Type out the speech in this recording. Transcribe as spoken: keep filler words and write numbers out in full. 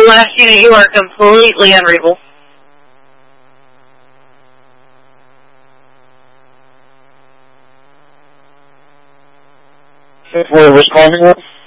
last unit, you are completely unreadable. Where was calling with?